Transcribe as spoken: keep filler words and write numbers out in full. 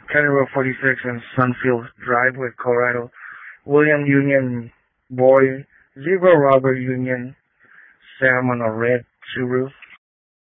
County Road forty-six and Sunfield Drive with Colorado. William Union Boy, Zero Robert Union, Sam on a red Subaru.